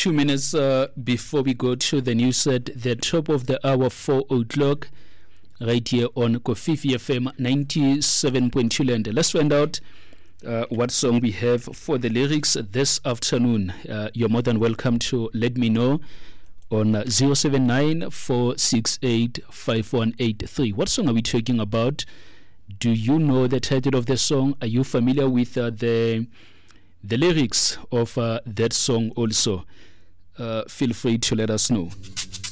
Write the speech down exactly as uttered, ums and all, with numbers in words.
Two minutes uh, before we go to the news at the top of the hour, four o'clock, right here on Kofifi F M ninety-seven point two Land. Let's find out uh, what song we have for the lyrics this afternoon. Uh, you're more than welcome to let me know on uh, zero seven nine, four six eight, five one eight three. What song are we talking about? Do you know the title of the song? Are you familiar with uh, the the lyrics of uh, that song also? Uh, feel free to let us know.